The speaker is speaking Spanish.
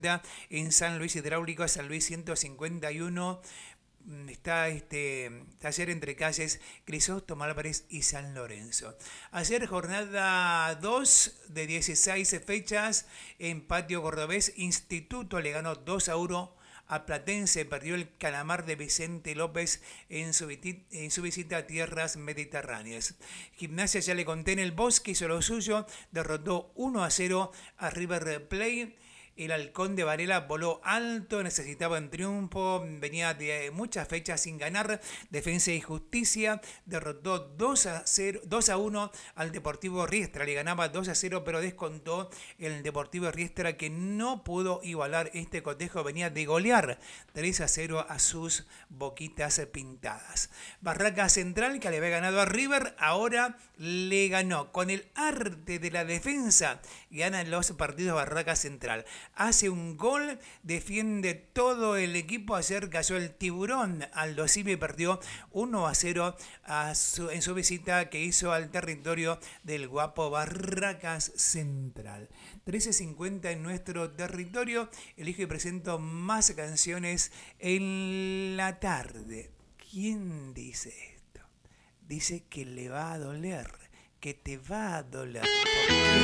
en San Luis Hidráulico, San Luis 151. Está taller entre calles Crisóstomo Álvarez y San Lorenzo. Ayer jornada 2 de 16 fechas en Patio Cordobés. Instituto le ganó 2-1 a Platense. Perdió el Calamar de Vicente López en su visita a tierras mediterráneas. Gimnasia, ya le conté, en el Bosque hizo lo suyo. Derrotó 1-0 a River Plate. El Halcón de Varela voló alto, necesitaba un triunfo, venía de muchas fechas sin ganar. Defensa y Justicia derrotó 2-1 al Deportivo Riestra. Le ganaba 2-0, pero descontó el Deportivo Riestra, que no pudo igualar este cotejo. Venía de golear 3-0 a sus Boquitas Pintadas. Barraca Central, que le había ganado a River, ahora le ganó. Con el arte de la defensa, ganan los partidos Barraca Central. Hace un gol, defiende todo el equipo. Ayer cayó el Tiburón. Aldo Civi perdió 1-0 en su visita que hizo al territorio del guapo Barracas Central. 13:50 en nuestro territorio. Elijo y presento más canciones en la tarde. ¿Quién dice esto? Dice que le va a doler, que te va a doler.